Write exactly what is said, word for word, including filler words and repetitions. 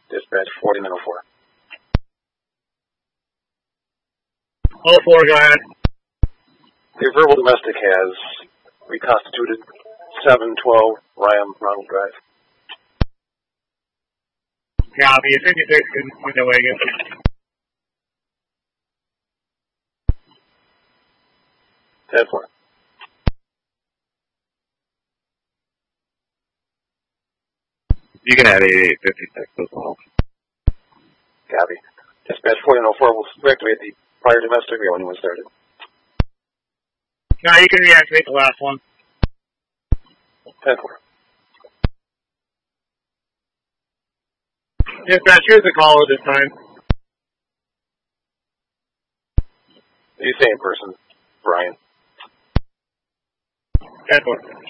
Dispatch forty nine oh four. Oh four, go ahead. Your verbal domestic has reconstituted seven twelve Ryan Ronald Drive. Copy. fifty-six window wagon. ten four. You can add eighty-eight fifty-six as well. Copy. Dispatch forty nine oh four will reactivate the prior domestic when it started. No, you can reactivate the last one. ten four. Dispatch, here's the caller this time. The same person, Brian. ten four.